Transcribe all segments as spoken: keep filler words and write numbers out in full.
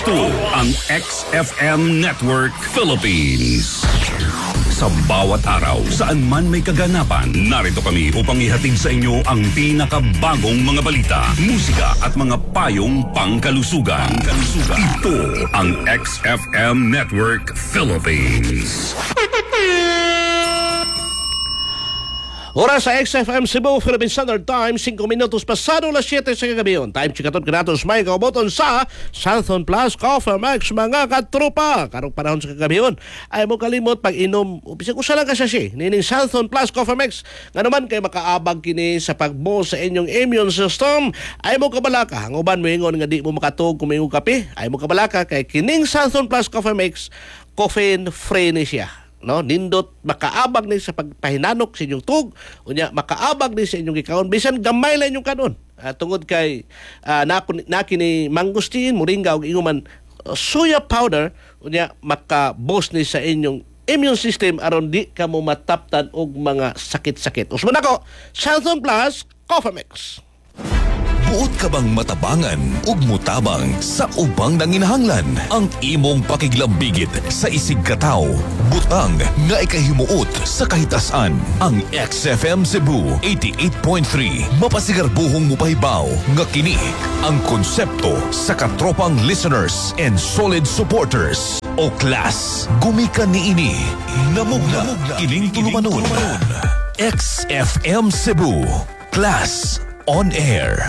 Ito ang X F M Network Philippines. Sa bawat araw, saan man may kaganapan, narito kami upang ihatid sa inyo ang pinakabagong mga balita, musika at mga payong pangkalusugan. Pangkalusugan. Ito ang X F M Network Philippines. Oras sa X F M Cebu, Philippine Standard Time, five minutos pasado las siyete sa kagabiyon. Time chikatot kanatos may kauboton sa Southern Plus Coffee Max, mga katropa. Karong panahon sa kagabiyon, ay mo kalimot pag inom, upisag usa lang ka siya si, nining Southern Plus Coffee Max. Nga naman kay makaabag kini sa pagbo sa inyong immune system, ay mo kabalaka. Ang uban mo ingon nga di mo makatog kung may kape, ay mo kabalaka kay kining Southern Plus Coffee Max, caffeine free ni siya. No, nindot makaabag ni sa pagpahinanok sa inyong tug, unya makaabag ni sa inyong gikaon bisan gamay lang inyong kanon. Uh, tungod kay uh, na, na kini mangustin moringa og inguman uh, soya powder, unya maka-boost ni sa inyong immune system aron di ka mo mataptan og mga sakit-sakit. Usman ako, Southern Plus Coffee Mix. Buot ka bang matabangan ug mutabang sa ubang nanginahanglan? Ang imong pakiglambigit sa isig kataw, butang nga ikahimuot sa kahitasan. Ang X F M Cebu eighty-eight point three mapasigarbuhong mupahibaw nga kini ang konsepto sa katropang listeners and solid supporters. O class, gumikan niini, namugna, kining tulumanon. X F M Cebu, Class on Air.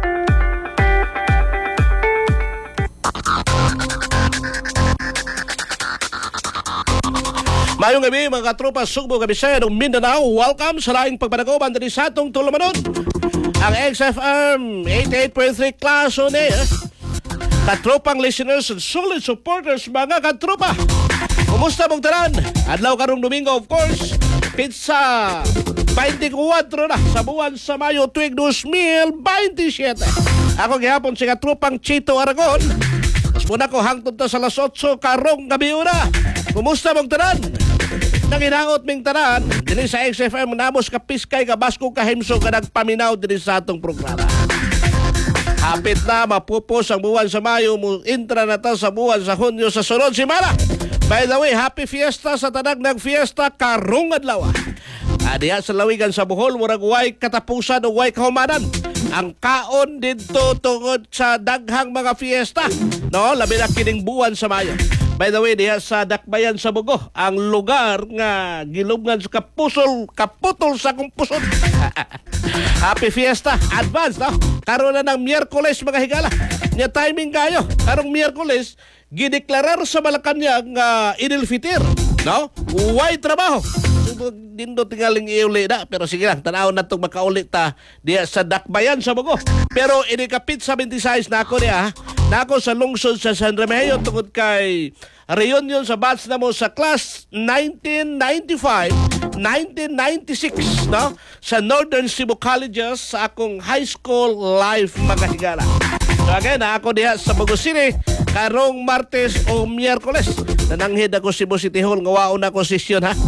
Mayong gabi mga katropa Sugbo, Kabisaya ng Mindanao. Welcome sa laing pagpanagoban dali sa atong tulumanon. Ang X F M eighty-eight point three Class on Air. Katropang listeners and solid supporters, mga katropa. Kumusta mong tanan? Adlaw karong Domingo, of course. Pizza twenty-four na sa buwan sa Mayo tuig twenty twenty-seven. Ako gihapon si katropang Chito Aragon. Mas muna ko hangtod ta sa alas otso karong gabi una. Kumusta mong tanan? Nanginangot ming tanan dili sa X F M, namos ka piskay ka basko ka himso ka nagpaminaw dili sa atong programa. Hapit na mapupos ang buwan sa Mayo, mo intra na ta sa buwan sa Hunyo sa sunod semana. By the way, happy fiesta sa tanang nagfiesta karong adlaw. Adiha sa lawigan sa Bohol, murag way katapusan o way kahumanan. Ang kaon dito tungod sa daghang mga fiesta, no, labi na kining buwan sa Mayo. By the way, diha sa Dakbayan sa Bugo, ang lugar nga gilubngan sa kapusol, kaputol sa kong pusod. Happy fiesta, advance, no? Karon na ng Miyerkules, mga higala. Nya timing kayo. Karong Miyerkules, gideklarar sa Malacanang uh, Idil Fitir, no? Uway trabaho. Dindo tingaling iuli na, pero sige lang, tanaw na itong makaulit ta diya sa Dakbayan sa Bugo. Pero inikapit sa twenty-six na ako niya, na ako sa lungsod sa San Remigio tungod kay reunion sa batch na mo sa class nineteen ninety-five nineteen ninety-six, no? Sa Northern Cebu Colleges sa akong high school life, mga higala. So again, ako diha sa Bugo City karong Martes o Miyerkules. Nananghid ako Cebu City Hall nga wao na ko sesyon, ha.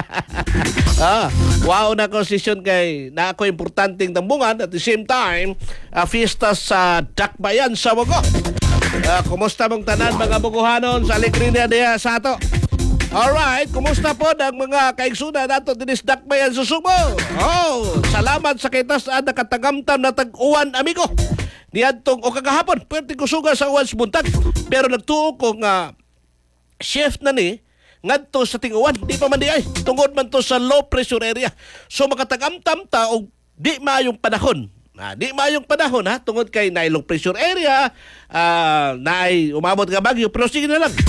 ah, wao na ko sesyon kay na ako importanteng tambungan at the same time uh, fiesta sa Dakbayan sa Bugo. Uh, kumusta mong tanan mga Bugohanon sa Alegria diha sa ato? Alright, kumusta po ang mga kaigsunan nato dinis Dakbayan sa Subo? Oh, salamat sa kitas-an nakatagamtam na tag-uwan, amigo. Niadtong o kagahapon, pwede ko suga sa uwan buntag. Pero nagtuo ko nga shift na ni ngadto sa tinguwan, di pa man di ay tungod man to sa low pressure area. So makatagamtam ta og di maayong panahon. Ah, di maayong panahon, ha, tungod kay na low pressure area, uh, na ay umabot nga bagyo, pero sige na lang.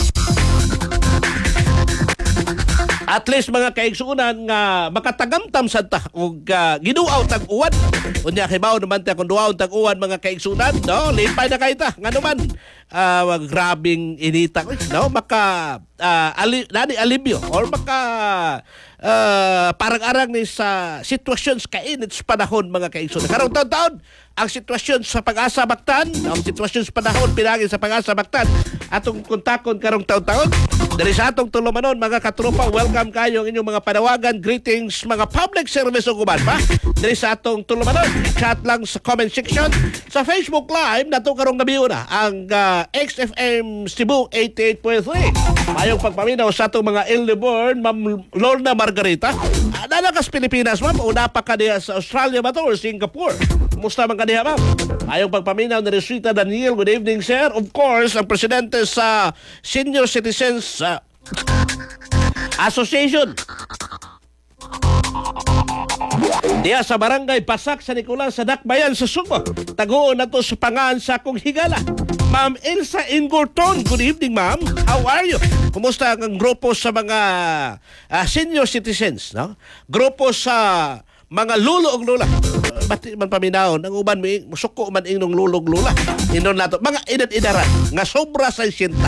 At least mga kaigsunan nga makatagamtam sa ta og uh, giduaw tag uwan. Unya kay bawo naman ta kun duaw tag uwan, mga kaigsunan, no? Lipay na kay ta. Ngano man uh, grabing inita, no? Maka uh, ali, nani alibyo or maka uh, parang-arang ni sa sitwasyon sa kainit sa panahon, mga kaigsunan. Karong taon-taon ang sitwasyon sa Pag-asa Bactan, ang sitwasyon sa panahon pinagi sa Pag-asa Bactan atong kontakon karong taon-taon. Dari sa atong tulumanon, mga katropa, welcome kayo ang inyong mga panawagan, greetings, mga public service o kuman pa. Dari sa atong tulumanon, chat lang sa comment section. Sa Facebook Live, nato karong gabi na ang uh, X F M Cebu eighty-eight point three. Mayong pagpaminaw sa atong mga Ildeborn, Ma'am Lorna Margarita. Uh, nanakas Pilipinas, ma'am, o napa ka diya sa Australia ba to or Singapore? Kumusta man ka diya, ma'am? Mayong pagpaminaw ni Rosita Daniel, good evening, sir. Of course, ang presidente sa Senior Citizens uh, Association. Diya sa barangay Pasak sa Nicolas sa Dakbayan sa Subo. Taguon na to sa pangaan sa akong higala. Ma'am Elsa Ingorton, good evening, ma'am. How are you? Kumusta ang grupo sa mga uh, senior citizens, no? Grupo sa mga lulo og lula. Uh, Bati man paminahon, ang uban mi musuko man ingong lulo og lula. Inon nato mga edad-edaran nga sobra sa isyenta.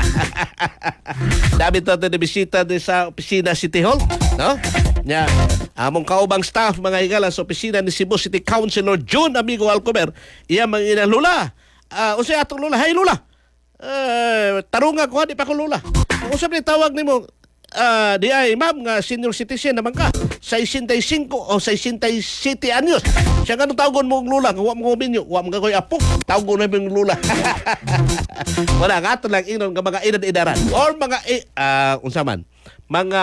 Dami to na bisita di sa opisina City Hall, no? Nya, among kaubang staff mga higala sa opisina ni Cebu City Councilor June Amigo Alcomer, iya mga ina lula. Uh, unsay atong lula? Hay lula. Uh, tarunga ko di pa ko lula. Unsa ni tawag nimo? Uh, di ay ma'am nga senior citizen naman ka sixty-five o sixty-seven anyos. Siya ganun tawagon mo ang lula. Huwag mo minyo. Huwag mo kakoy apo. Tawagon na mo yung lula. Wala nga ito lang inon nga mga edad-edaran. Or mga, uh, unsa man, mga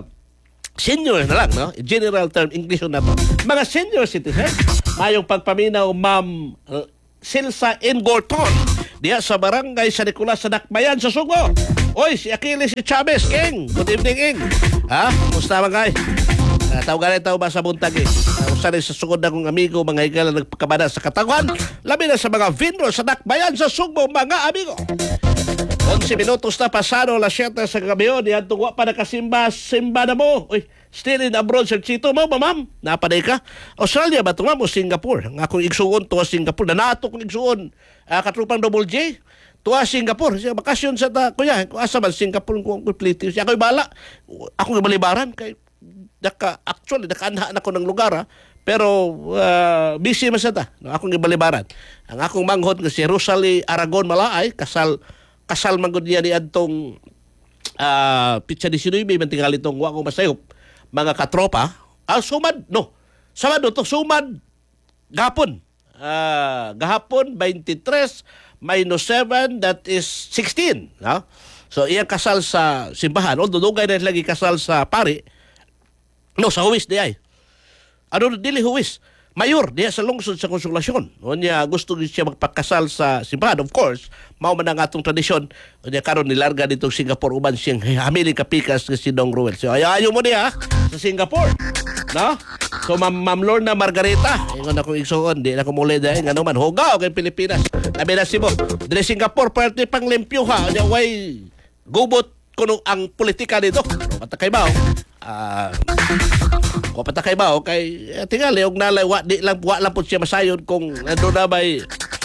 senior na lang, no? General term, English na to. Mga senior citizen, mayong pagpaminaw, Ma'am uh, Silsa Ingorton, diya sa barangay sa Nicolas sa Dakbayan sa Sugo. Oy, si Achilles si Chavez, King. Good evening, King. Ha? Kumusta mga kay? Uh, Tawagan ito ba sa buntag eh? Uh, usa rin sa sugod na kong amigo, mga higala nagpakabada sa katawan. Labi na sa mga vendor sa Dakbayan sa Sugo, mga amigo. eleven minutos na pasado las siete sa gabi yun. Yan tungwa pa nakasimba. Simba na mo. Uy, still in abroad, Sir Chito mo ba, ma'am? Napaday ka? Australia ba ito, ma'am? O Singapore? Ang akong igsuon, tuwa Singapore. Nanato kong igsuon. Uh, katrupang Double J. Tuwa Singapore. Siya bakasyon sa ta. Kuya, kung asa man Singapore kung complete. Siya ako'y bala. Akong ibalibaran. Kay, daka, actually, nakaanhaan ako ng lugar, ha? Pero uh, busy man sa ta. Akong ibalibaran. Ang akong manghod si Rosalie Aragon Malaay, kasal kasal man gud niya ni adtong uh, pitsa nineteen man tingali tong wa ko masayop mga katropa. Ah, sumad no. Sumad to sumad gahapon. Ah, gahapon twenty-three minus seven, that is sixteen, no? So iyang kasal sa simbahan, although dugay na lagi kasal sa pari. No, sa huwis di ay. Ano dili huwis? Mayor diya sa lungsod sa Konsolasyon. O niya gusto siya magpakasal sa simbahan. Of course, mao man ang atong tradisyon. O niya karon nilarga dito Singapore uban siyang hamili kapikas nga si Dong Ruel. So ayayo mo niya sa Singapore. No? So Ma'am Ma'am Lorna Margarita, ingon ako igsuon, di na ko muli dahil nga naman hugaw kay Pilipinas. Labi na si mo. Dili Singapore parte pang limpyo ha. O niya way gubot kuno ang politika dito. Patakay ba? Ah, uh, ko patakay ba o kay eh, tingali og nalay wa di lang wa lang pud siya masayon kung ando na bay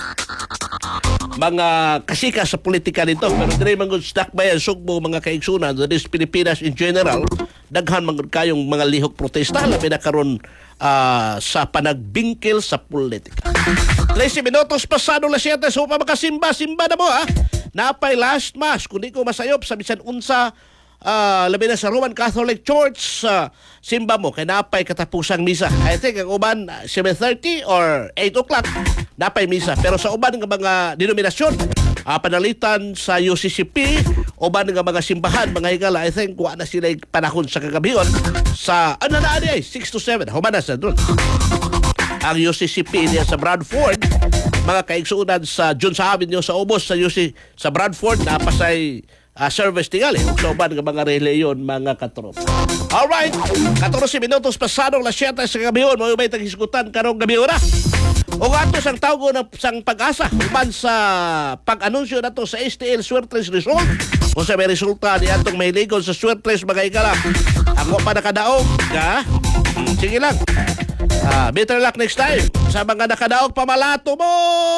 mga kasika sa politika nito. Pero dire man gud stuck ba yan sugbo mga kaigsunan sa Pilipinas in general, daghan man gud kayong mga lihok protesta labi na karon uh, sa panagbingkil sa politika. thirty minutos pasado las siete, so pa makasimba simba na mo ha. Napay last mass kundi ko masayop sa bisan unsa. Uh, labi na sa Roman Catholic Church, uh, simba mo kay napay katapusang misa. I think ang uban seven thirty or eight o'clock napay misa. Pero sa uban ng mga denominasyon, uh, panalitan sa U C C P, uban ng mga simbahan, mga higala, I think wa na sila panahon sa kagabion sa ano na ay six to seven. Humana sa doon. Ang U C C P niya sa Bradford, mga kaigsuunan sa John sa Avenue sa Ubos sa U C sa Bradford, napasay Uh, service tingali. So, ba ng mga reliyon, mga katropa. Alright, fourteen minutos pasado las siete sa gabiyon. Mga may tag-iskutan karong gabiyon na. O ato sang tawgo na sang pag-asa uman sa pag-anunsyo na to sa S T L Swertres Result. Kung sa may resulta ni atong may ligon sa Swertres mga ikala. Ako pa nakadaog, ha? Hmm, sige lang. Ah, better luck next time. Sa mga nakadaog, pamalato mo!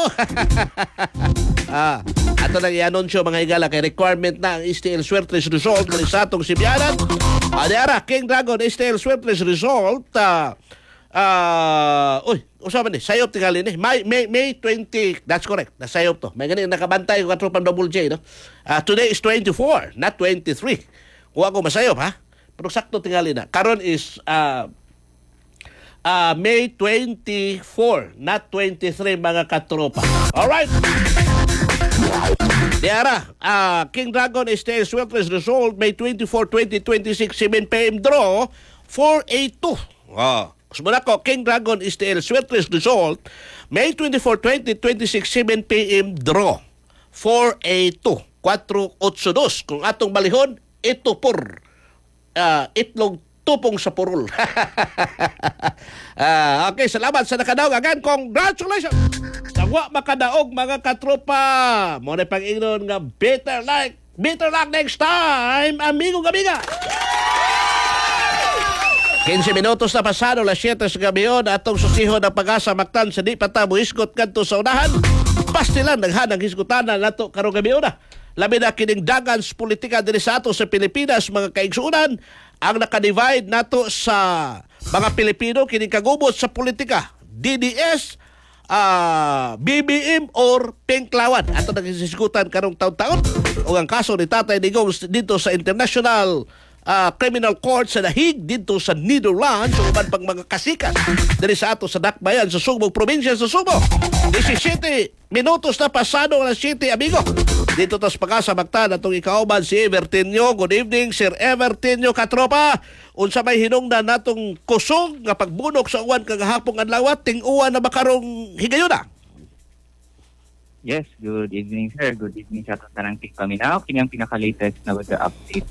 Ah, ato nang i-anunsyo mga higala kay requirement na ang S T L Swertres Result sa atong Sibianan. Adiara, King Dragon S T L Swertres Result uh, Ah, uy, usapan ni, sayop tingali ni. May, May, May twentieth, that's correct. Nasayop to. May ganun, nakabantay ko katropang Double J, no? Ah, today is twenty-four, not twenty-three. Kung ako masayop, ha? Pero sakto tingali na. Karon is ah, ah, May twenty-four, not twenty-three, mga katropa. Alright. Diara, ah, King Dragon is the Swelter's result, May twenty-fourth, twenty twenty-six, seven p m draw, four eighty-two. Wow. Sumula ko, King Dragon is the Swelter's result, May twenty-fourth, twenty twenty-six, seven p m draw, four eighty-two, four eighty-two. Kung atong balihon, ito por, ah, itlog tupong sa purul. Ah, okay, salamat sa nakadaog. Again, congratulations! Nawa makadaog mga katropa. Mo na pag-ingnon nga better like, better luck next time, amigo amiga. fifteen minutos na pasado, las siyete sa gabi yun, atong susihon ng pag-asa maktan sa di patabo isgot kadto sa unahan. Pastilan naghanang hisgutanan nato karong gabi yun na. Labi na kining dagan sa politika diri sa ato sa Pilipinas, mga kaigsuunan, ang nakadivide nato sa mga Pilipino kining kagubot sa politika. D D S, uh, B B M or Pinklawan. Ato nagisisgutan karong taon-taon o ang kaso ni Tatay Digong dito sa International uh, Criminal Court sa Dahig dito sa Netherlands, uban pang mga kasikas diri sa ato sa Dakbayan sa Subo, probinsya sa Subo. disisyete minutos na pasado alas siyete, amigo. Dito tas pagkasa magtan atong ikauban si Evertinio. Good evening, Sir Evertinio katropa. Unsa may hinungdan natong kusog nga pagbunok sa uwan kagahapon adlaw, ting-uwan na makarong higayon na. Yes, good evening sir. Good evening sa ating tanang tigpaminaw. Kini ang pinaka-latest na weather update